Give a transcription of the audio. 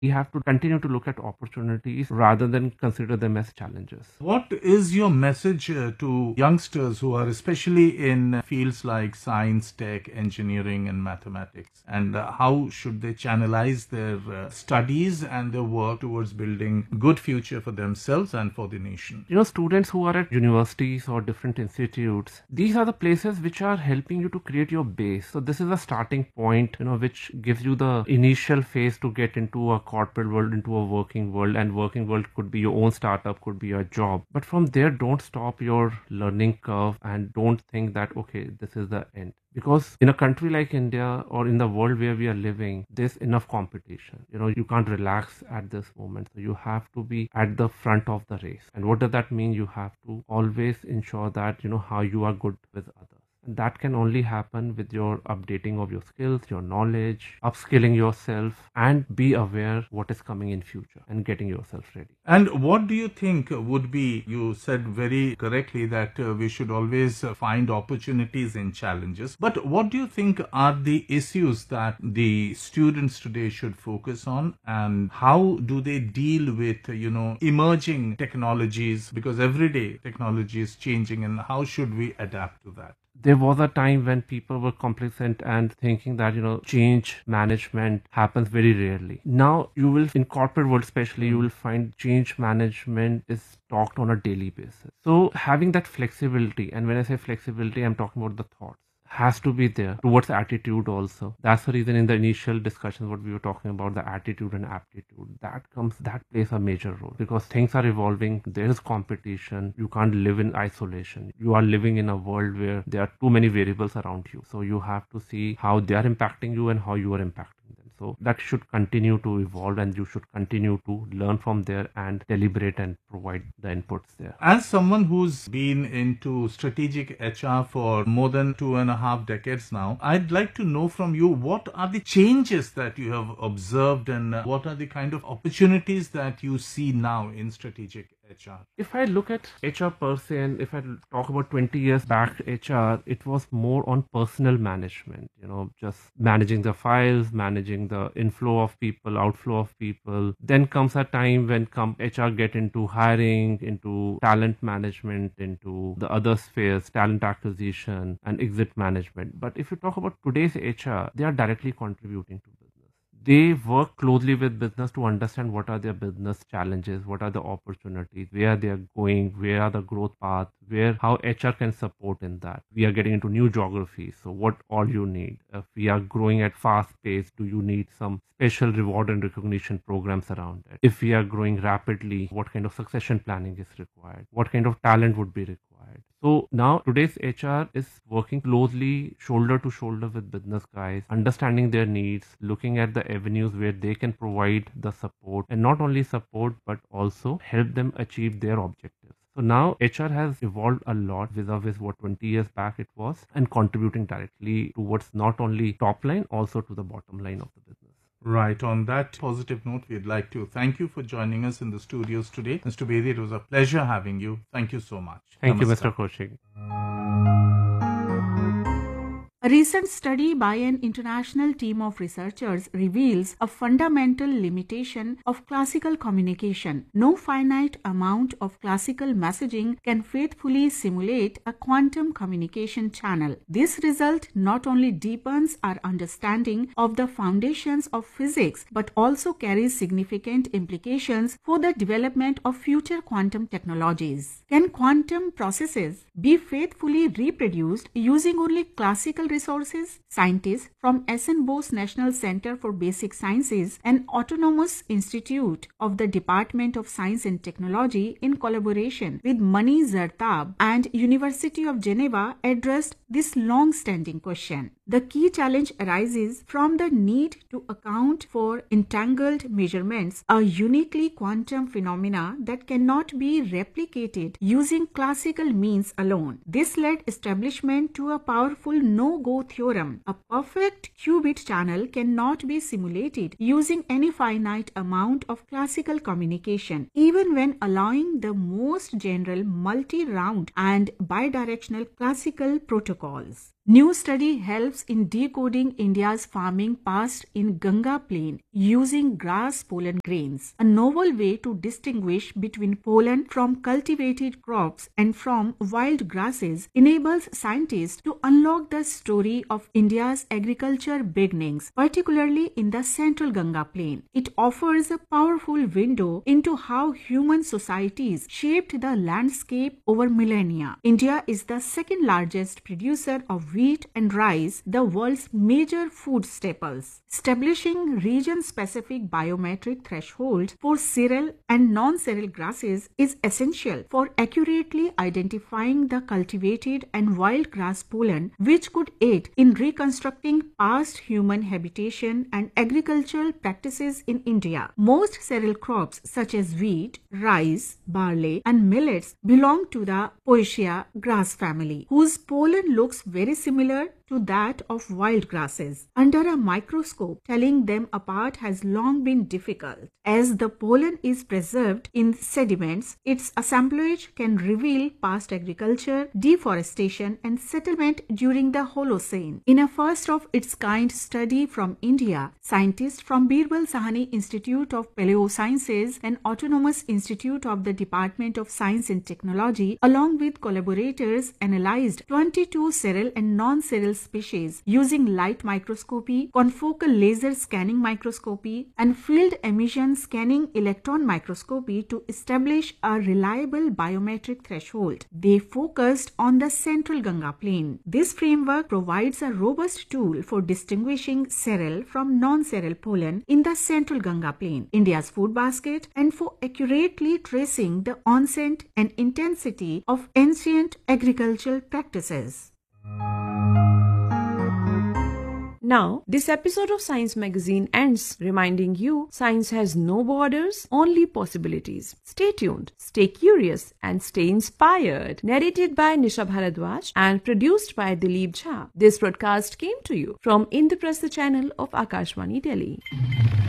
We have to continue to look at opportunities rather than consider them as challenges. What is your message to youngsters who are especially in fields like science, tech, engineering, and mathematics? And how should they channelize their studies and their work towards building good future for themselves and for the nation? Students who are at universities or different institutes, these are the places which are helping you to create your base. So this is a starting point, which gives you the initial phase to get into a corporate world, into a working world, and working world could be your own startup, could be your job. But from there, don't stop your learning curve and don't think that, okay, this is the end. Because in a country like India or in the world where we are living, there's enough competition. You can't relax at this moment. So you have to be at the front of the race. And what does that mean? You have to always ensure that, how you are good with others. And that can only happen with your updating of your skills, your knowledge, upskilling yourself, and be aware what is coming in future and getting yourself ready. And what do you think would be, you said very correctly that we should always find opportunities in challenges. But what do you think are the issues that the students today should focus on, and how do they deal with, emerging technologies? Because every day technology is changing, and how should we adapt to that? There was a time when people were complacent and thinking that, change management happens very rarely. Now you will, in corporate world especially, you will find change management is talked on a daily basis. So having that flexibility, and when I say flexibility, I'm talking about the thoughts, has to be there towards attitude also. That's the reason in the initial discussions what we were talking about, the attitude and aptitude, that plays a major role, because things are evolving, there is competition, you can't live in isolation. You are living in a world where there are too many variables around you, so you have to see how they are impacting you and how you are impacting them. So that should continue to evolve, and you should continue to learn from there and deliberate and provide the inputs there. As someone who's been into strategic HR for more than 2.5 decades now, I'd like to know from you, what are the changes that you have observed, and what are the kind of opportunities that you see now in strategic HR? If I look at HR per se, and if I talk about 20 years back, HR, it was more on personal management, just managing the files, managing the inflow of people, outflow of people. Then comes a time when HR get into hiring, into talent management, into the other spheres, talent acquisition and exit management. But if you talk about today's HR, they are directly contributing to business. They work closely with business to understand what are their business challenges, what are the opportunities, where they are going, where are the growth paths, how HR can support in that. We are getting into new geographies, so what all you need. If we are growing at fast pace, do you need some special reward and recognition programs around it? If we are growing rapidly, what kind of succession planning is required? What kind of talent would be required? So now today's HR is working closely, shoulder to shoulder with business guys, understanding their needs, looking at the avenues where they can provide the support, and not only support, but also help them achieve their objectives. So now HR has evolved a lot vis-a-vis what 20 years back it was, and contributing directly towards not only top line, also to the bottom line of the business. Right. On that positive note, we'd like to thank you for joining us in the studios today. Mr. Bedi, it was a pleasure having you. Thank you so much. Thank you, Mr. Kaushik. A recent study by an international team of researchers reveals a fundamental limitation of classical communication. No finite amount of classical messaging can faithfully simulate a quantum communication channel. This result not only deepens our understanding of the foundations of physics, but also carries significant implications for the development of future quantum technologies. Can quantum processes be faithfully reproduced using only classical resources? Scientists from S.N. Bose National Center for Basic Sciences, an autonomous institute of the Department of Science and Technology, in collaboration with Mani Zartab and University of Geneva, addressed this long-standing question. The key challenge arises from the need to account for entangled measurements, a uniquely quantum phenomena that cannot be replicated using classical means alone. This led establishment to a powerful no-go theorem. A perfect qubit channel cannot be simulated using any finite amount of classical communication, even when allowing the most general multi-round and bidirectional classical protocols. New study helps in decoding India's farming past in Ganga Plain using grass pollen grains, a novel way to distinguish between pollen from cultivated crops and from wild grasses enables scientists to unlock the story of India's agriculture beginnings, particularly in the central Ganga Plain. It offers a powerful window into how human societies shaped the landscape over millennia. India is the second largest producer of wheat and rice, the world's major food staples. Establishing region-specific biometric thresholds for cereal and non-cereal grasses is essential for accurately identifying the cultivated and wild grass pollen, which could aid in reconstructing past human habitation and agricultural practices in India. Most cereal crops such as wheat, rice, barley, and millets belong to the Poaceae grass family, whose pollen looks very similar to that of wild grasses. Under a microscope, telling them apart has long been difficult. As the pollen is preserved in sediments, its assemblage can reveal past agriculture, deforestation, and settlement during the Holocene. In a first-of-its-kind study from India, scientists from Birbal Sahani Institute of Paleosciences and Autonomous Institute of the Department of Science and Technology, along with collaborators, analyzed 22 cereal and non-cereal species using light microscopy, confocal laser scanning microscopy, and field emission scanning electron microscopy to establish a reliable biometric threshold. They focused on the central Ganga Plain. This framework provides a robust tool for distinguishing cereal from non-cereal pollen in the central Ganga Plain, India's food basket, and for accurately tracing the onset and intensity of ancient agricultural practices. Now, this episode of Science Magazine ends reminding you science has no borders, only possibilities. Stay tuned, stay curious, and stay inspired. Narrated by Nisha Bharadwaj and produced by Dilip Jha. This broadcast came to you from Indraprastha channel of Akashvani Delhi.